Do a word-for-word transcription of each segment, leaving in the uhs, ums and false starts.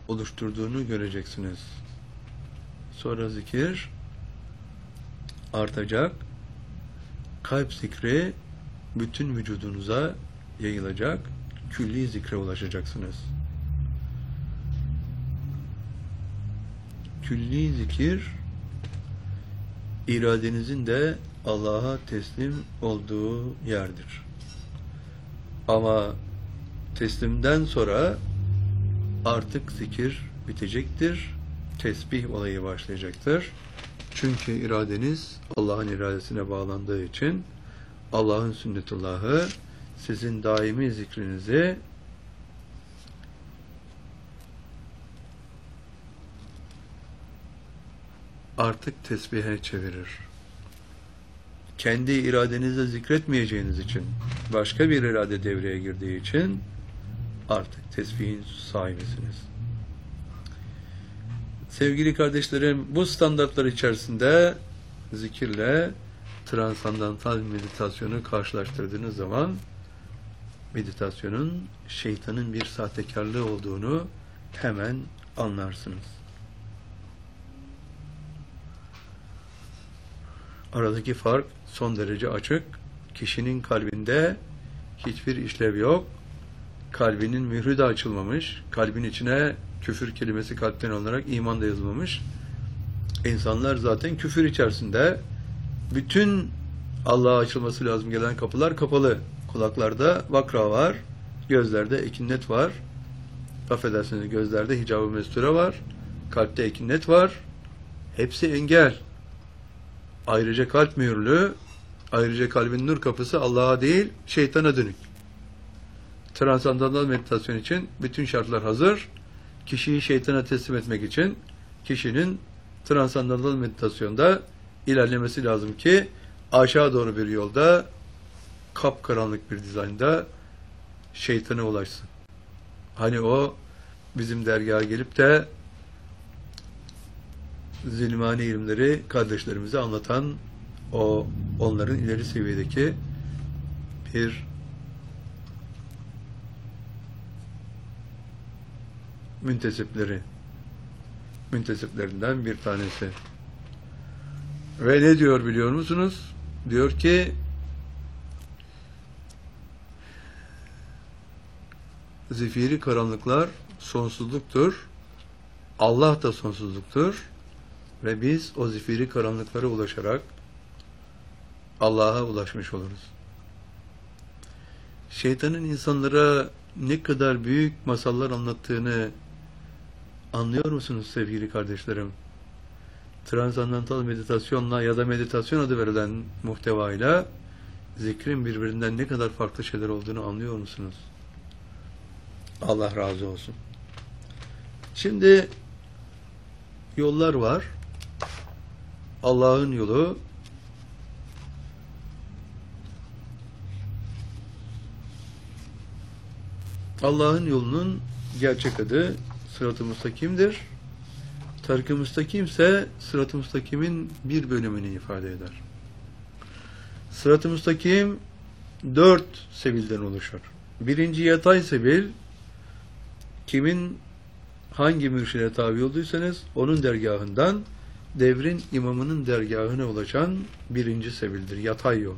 oluşturduğunu göreceksiniz. Sonra zikir artacak. Kalp zikri bütün vücudunuza yayılacak. Külli zikre ulaşacaksınız. Külli zikir iradenizin de Allah'a teslim olduğu yerdir. Ama teslimden sonra artık zikir bitecektir. Tesbih olayı başlayacaktır. Çünkü iradeniz Allah'ın iradesine bağlandığı için Allah'ın sünnetullahı sizin daimi zikrinizi artık tesbihe çevirir. Kendi iradenizle zikretmeyeceğiniz için, başka bir irade devreye girdiği için artık tesbihin sahibisiniz. Sevgili kardeşlerim, bu standartlar içerisinde zikirle transandantal meditasyonu karşılaştırdığınız zaman meditasyonun şeytanın bir sahtekarlığı olduğunu hemen anlarsınız. Aradaki fark son derece açık. Kişinin kalbinde hiçbir işlev yok. Kalbinin mührü de açılmamış. Kalbin içine küfür kelimesi kalpten olarak iman da yazılmamış. İnsanlar zaten küfür içerisinde. Bütün Allah'a açılması lazım gelen kapılar kapalı. Kulaklarda vakra var. Gözlerde ekinnet var. Affedersiniz, gözlerde hicab-ı mesture var. Kalpte ekinnet var. Hepsi engel. Ayrıca kalp mühürlü, ayrıca kalbin nur kapısı Allah'a değil, şeytana dönük. Transandantal meditasyon için bütün şartlar hazır. Kişiyi şeytana teslim etmek için kişinin transandantal meditasyonda ilerlemesi lazım ki aşağı doğru bir yolda kapkaranlık bir dizaynda şeytana ulaşsın. Hani o bizim dergaha gelip de zilmani ilimleri kardeşlerimize anlatan o onların ileri seviyedeki bir müntesipleri müntesiplerinden bir tanesi. Ve ne diyor biliyor musunuz? Diyor ki zifiri karanlıklar sonsuzluktur. Allah da sonsuzluktur. Ve biz o zifiri karanlıklara ulaşarak Allah'a ulaşmış oluruz. Şeytanın insanlara ne kadar büyük masallar anlattığını anlıyor musunuz sevgili kardeşlerim? Transandantal meditasyonla ya da meditasyon adı verilen muhtevayla zikrin birbirinden ne kadar farklı şeyler olduğunu anlıyor musunuz? Allah razı olsun. Şimdi yollar var. Allah'ın yolu Allah'ın yolunun gerçek adı Sırat-ı Müstakim'dir. Tarik-ı Müstakim ise Sırat-ı Müstakim'in bir bölümünü ifade eder. Sırat-ı Müstakim dört sebilden oluşur. Birinci yatay sebil, kimin hangi mürşide tabi olduysanız onun dergahından devrin imamının dergahına ulaşan birinci sebildir. Yatay yol.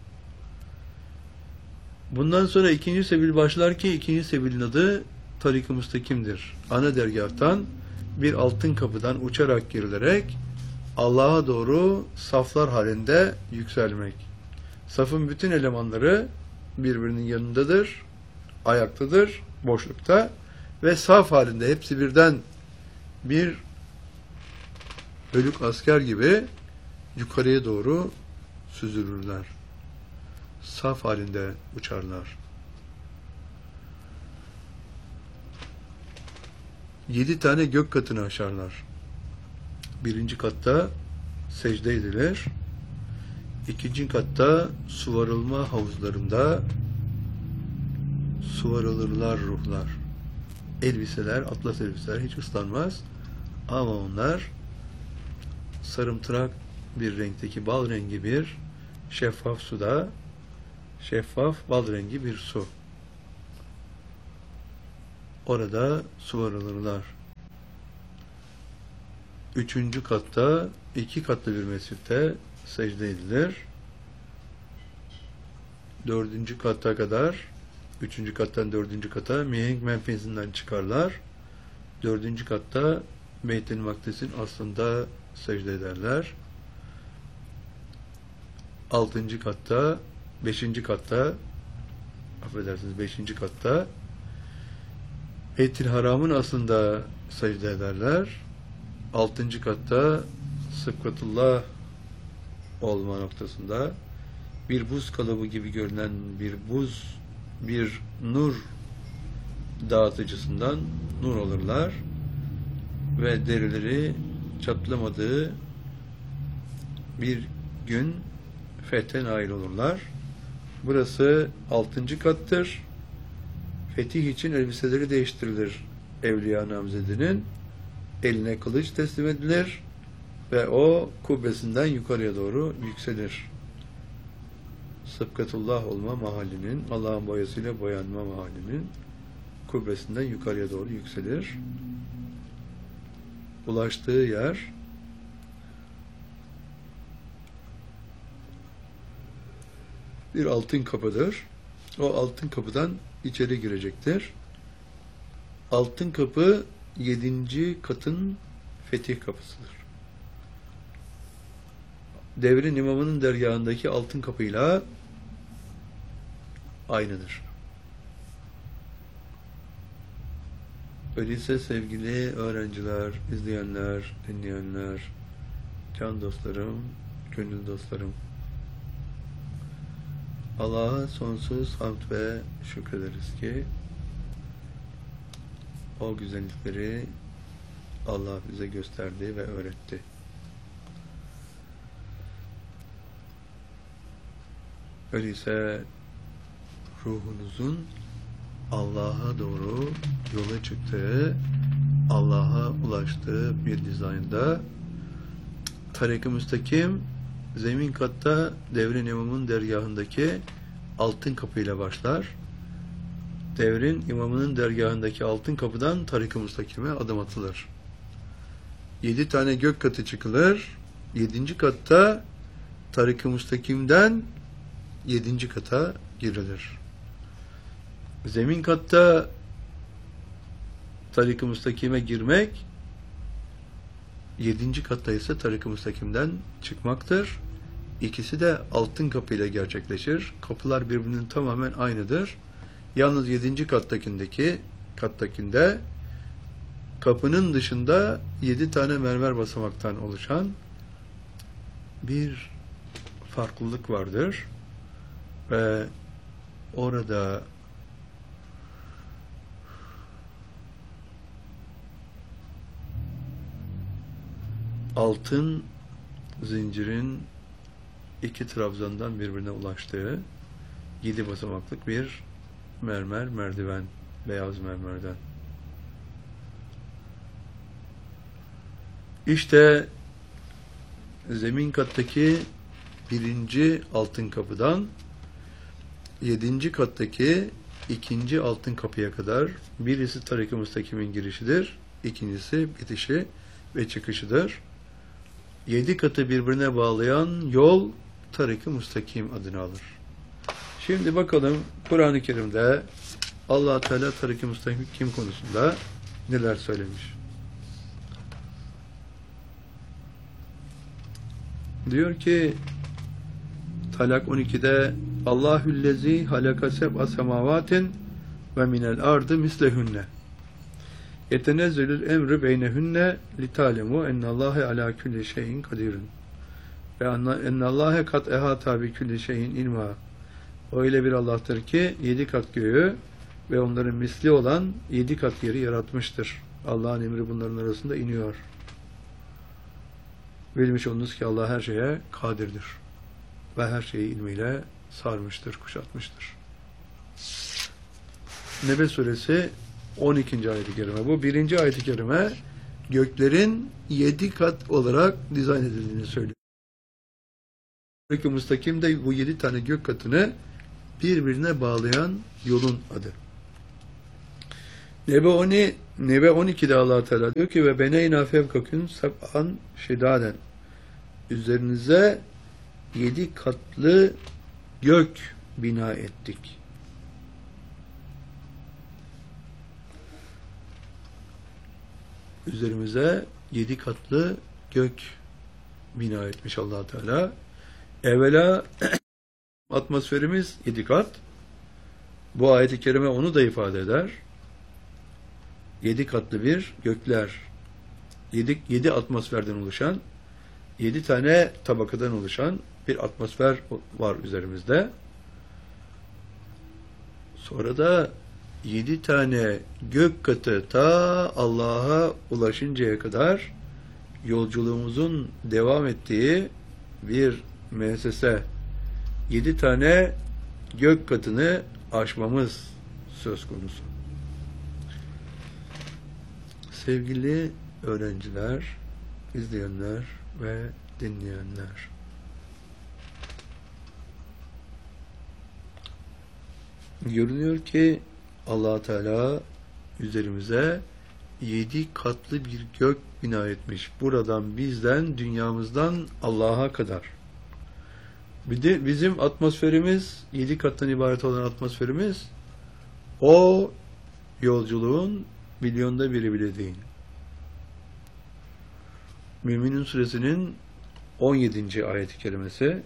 Bundan sonra ikinci sebil başlar ki ikinci sebilin adı Tarik-ı Müstakim'dir. Ana dergahtan bir altın kapıdan uçarak girilerek Allah'a doğru saflar halinde yükselmek. Safın bütün elemanları birbirinin yanındadır, ayaktadır, boşlukta ve saf halinde hepsi birden bir bölük asker gibi yukarıya doğru süzülürler. Saf halinde uçarlar. Yedi tane gök katını aşarlar. Birinci katta secde edilir. İkinci katta suvarılma havuzlarında suvarılırlar ruhlar. Elbiseler, atlas elbiseler hiç ıslanmaz. Ama onlar sarımtırak bir renkteki bal rengi bir şeffaf suda, şeffaf bal rengi bir su. Orada suvarılırlar. üçüncü katta iki katlı bir mescitte secde edilir. Dördüncü katta kadar, üçüncü kattan dördüncü kata mihenk menfezinden çıkarlar. Dördüncü katta Beyt-i Makdis'in aslında secde ederler. Altıncı katta, beşinci katta, affedersiniz beşinci katta Beyt-i Haram'ın aslında secde ederler. Altıncı katta Sıbgatullah olma noktasında bir buz kalıbı gibi görünen bir buz, bir nur dağıtıcısından nur olurlar ve derileri çatlamadığı bir gün fethe nail olurlar. Burası altıncı kattır. Fetih için elbiseleri değiştirilir. Evliya namzedinin eline kılıç teslim edilir ve o kubbesinden yukarıya doğru yükselir. Sıbgatullah olma mahallinin, Allah'ın boyasıyla boyanma mahallinin kubbesinden yukarıya doğru yükselir. Ulaştığı yer bir altın kapıdır. O altın kapıdan içeri girecektir. Altın kapı yedinci katın fetih kapısıdır. Devrin imamının dergahındaki altın kapıyla aynıdır. Öyleyse sevgili öğrenciler, izleyenler, dinleyenler, can dostlarım, gönül dostlarım, Allah'a sonsuz hamd ve şükrederiz ki o güzellikleri Allah bize gösterdi ve öğretti. Öyleyse ruhunuzun Allah'a doğru yola çıktığı, Allah'a ulaştığı bir dizaynda Tarik-ı Müstakim zemin katta devrin imamın dergahındaki altın kapıyla başlar. Devrin imamının dergahındaki altın kapıdan Tarik-ı Müstakim'e adım atılır. Yedi tane gök katı çıkılır. Yedinci katta Tarik-ı Müstakim'den yedinci kata girilir. Zemin katta Tarik-ı Müstakim'e girmek, yedinci katta ise Tarik-ı Müstakim'den çıkmaktır. İkisi de altın kapıyla gerçekleşir. Kapılar birbirinin tamamen aynıdır. Yalnız yedinci kattakindeki kattakinde kapının dışında yedi tane mermer basamaktan oluşan bir farklılık vardır. Ve orada altın zincirin iki trabzandan birbirine ulaştığı yedi basamaklık bir mermer merdiven, beyaz mermerden. İşte zemin kattaki birinci altın kapıdan yedinci kattaki ikinci altın kapıya kadar birisi Tarik-ı Müstakim'in girişidir, ikincisi bitişi ve çıkışıdır. Yedi katı birbirine bağlayan yol Tarik-ı Müstakim adını alır. Şimdi bakalım Kur'an-ı Kerim'de Allah Teala Tarik-ı Müstakim konusunda neler söylemiş. Diyor ki Talak on ikide Allahüllezi halaka seb'a semavatin ve minel ardı mislehünne yetenezzelül emrü beynehünne litalemu ennallâhe alâ külli şeyin kadirun ve ennallâhe kat ehâtâ bi külli şeyin ilmâ. Öyle bir Allah'tır ki yedi kat göğü ve onların misli olan yedi kat yeri yaratmıştır. Allah'ın emri bunların arasında iniyor. Bilmiş olunuz ki Allah her şeye kadirdir ve her şeyi ilmiyle sarmıştır, kuşatmıştır. Nebe suresi on ikinci ayet-i kerime. Bu birinci ayet-i kerime göklerin yedi kat olarak dizayn edildiğini söylüyor. Tarik-ı Müstakim de bu yedi tane gök katını birbirine bağlayan yolun adı. Nebe on Nebe on ikide Allah Teala diyor ki ve beneyna fevkakün sab'an şidaden, üzerinize yedi katlı gök bina ettik. Üzerimize yedi katlı gök bina etmiş Allah Teala. Evvela atmosferimiz yedi kat. Bu ayet-i kerime onu da ifade eder. Yedi katlı bir gökler, yedi, yedi atmosferden oluşan, yedi tane tabakadan oluşan bir atmosfer var üzerimizde. Sonra da yedi tane gök katı ta Allah'a ulaşıncaya kadar yolculuğumuzun devam ettiği bir müessese. Yedi tane gök katını aşmamız söz konusu. Sevgili öğrenciler, izleyenler ve dinleyenler, görünüyor ki Allah Teala üzerimize yedi katlı bir gök bina etmiş. Buradan, bizden, dünyamızdan Allah'a kadar. Bir de bizim atmosferimiz, yedi kattan ibaret olan atmosferimiz, o yolculuğun milyonda biri bile değil. Müminun suresinin on yedinci ayet-i kerimesi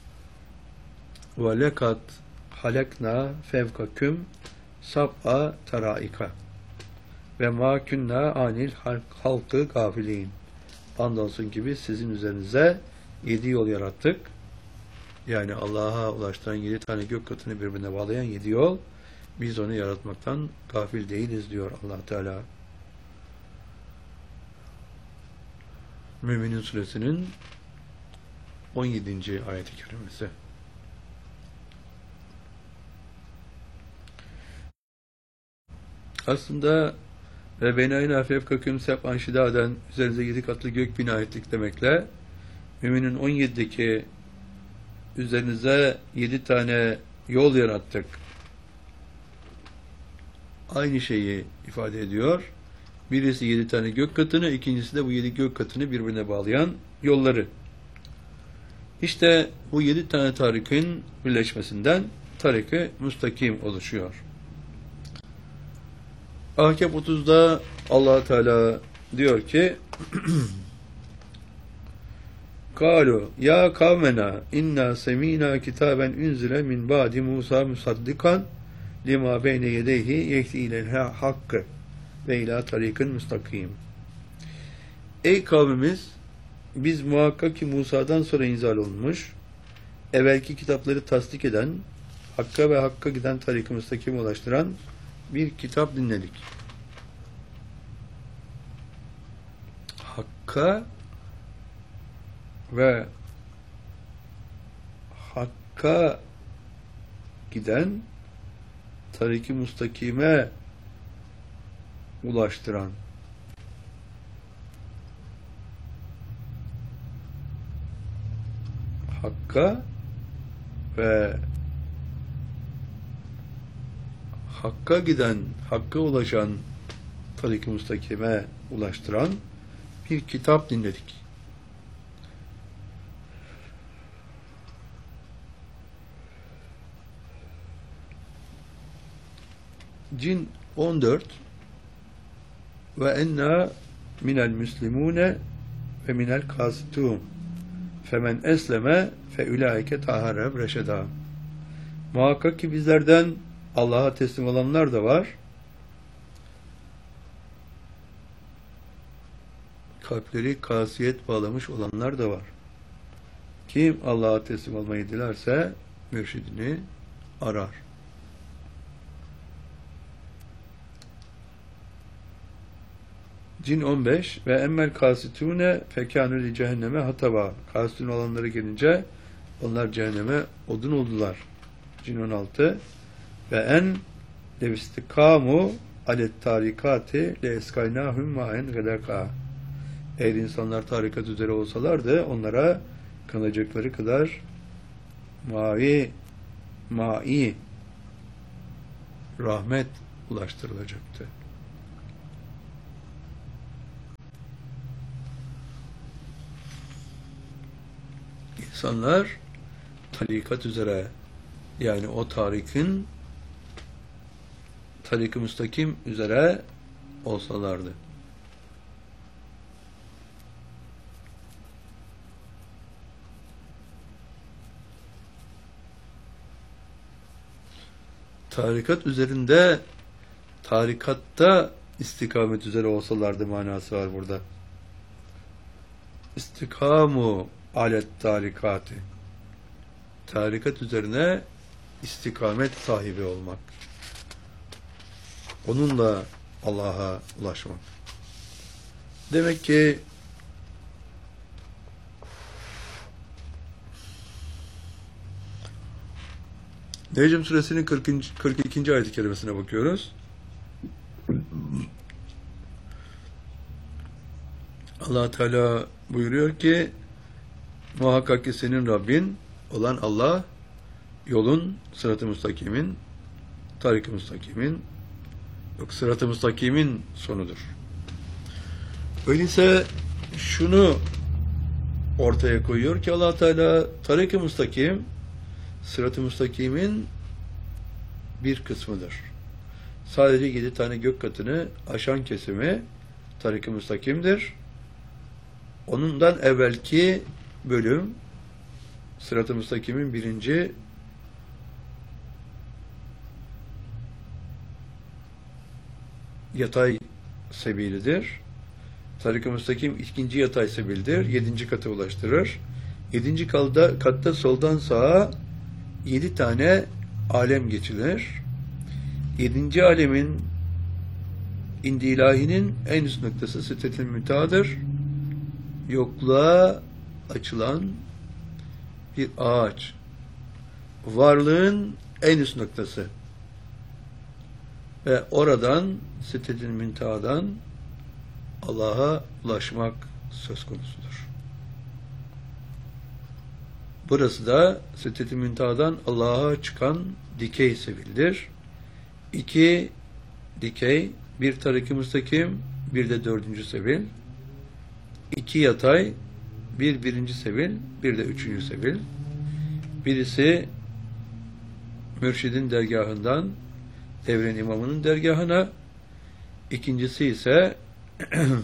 ve lekat halekna fevkaküm sab'a taraika ve ma kunna anil halkı gafilin. Andolsun ki biz sizin üzerinize yedi yol yarattık. Yani Allah'a ulaştıran yedi tane gök katını birbirine bağlayan yedi yol. Biz onu yaratmaktan gafil değiliz diyor Allah Teala. Mü'minin suresinin on yedinci ayet-i kerimesi. Aslında ve benayna fevkaküm seb'an şidaden, üzerinize yedi katlı gök bina ettik demekle Mü'minin on yedideki üzerinize yedi tane yol yarattık, aynı şeyi ifade ediyor. Birisi yedi tane gök katını, ikincisi de bu yedi gök katını birbirine bağlayan yolları. İşte bu yedi tane tarikin birleşmesinden tarik-i müstakim oluşuyor. Ahkâf otuzda Allah Teala diyor ki Kalu ya kavmena inna semina kitaben unzile min ba'di Musa musaddikan lima beyne yedeyhi yehdi ilel hakkı ve ila tarikin müstakim. Ey kavmimiz, biz muhakkak ki Musa'dan sonra inzal olmuş, evvelki kitapları tasdik eden, hakka ve hakka giden tarik-i müstakim ulaştıran bir kitap dinledik. Hakka ve hakka giden tarik-i müstakime ulaştıran hakka ve hakka giden, hakka ulaşan tarik-i müstakime ulaştıran bir kitap dinledik. Cin on dört ve enna minel müslimune ve minel kasitun femen esleme fe ulaike tahareb reşeda. Muhakkak ki bizlerden Allah'a teslim olanlar da var. Kalpleri kasiyet bağlamış olanlar da var. Kim Allah'a teslim olmayı dilerse mürşidini arar. Cin on beş ve emmel kasitune fekânü li cehenneme hataba. Kasitun olanlara gelince onlar cehenneme odun oldular. Cin on altı ve en levistikamu alet tarikati le eskaynahum ma'en gadaka. Eğer insanlar tarikat üzere olsalardı onlara kanacakları kadar mavi mai rahmet ulaştırılacaktı. insanlar tarikat üzere, yani o tarikin tarik-i müstakim üzere olsalardı. Tarikat üzerinde, tarikatta istikamet üzere olsalardı manası var burada. İstikamu alet tarikati. Tarikat üzerine istikamet sahibi olmak. Onunla Allah'a ulaşmak. Demek ki Necm suresinin kırkıncı. kırk ikinci ayet-i kerimesine bakıyoruz. Allah Teala buyuruyor ki muhakkak ki senin Rabbin olan Allah yolun, sırat-ı müstakimin, tarik-i müstakimin, yok sırat-ı müstakimin sonudur. Öyleyse şunu ortaya koyuyor ki Allah Teala tarik-i müstakim sırat-ı müstakimin bir kısmıdır. Sadece yedi tane gök katını aşan kesimi tarik-i müstakimdir. Onundan evvelki bölüm sırat-ı müstakimin birinci yatay sebilidir. Tarik-i müstakim ikinci yatay sebildir. Yedinci kata ulaştırır. Yedinci katta, katta soldan sağa yedi tane alem geçilir. Yedinci alemin indi ilahinin en üst noktası Sidret-i Münteha'dır. Yokluğa açılan bir ağaç. Varlığın en üst noktası. Ve oradan Sidret-i Münteha'dan Allah'a ulaşmak söz konusudur. Burası da Sidret-i Münteha'dan Allah'a çıkan dikey sebildir. İki dikey, bir tarik-i müstakim, bir de dördüncü sebil. İki yatay, bir birinci sebil, bir de üçüncü sebil. Birisi mürşidin dergahından devrin imamının dergahına, ikincisi ise